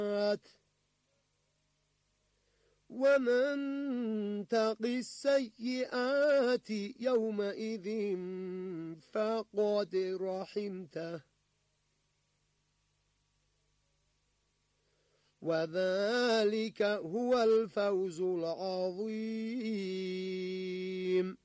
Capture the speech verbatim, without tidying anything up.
ومن تق السيئات يومئذ فقد رحمته وذلك هو الفوز العظيم.